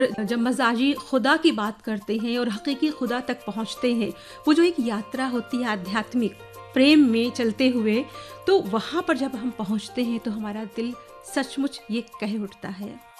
जब मजाजी खुदा की बात करते हैं और हकीकी खुदा तक पहुंचते हैं, वो जो एक यात्रा होती है आध्यात्मिक प्रेम में चलते हुए, तो वहाँ पर जब हम पहुंचते हैं तो हमारा दिल सचमुच ये कह उठता है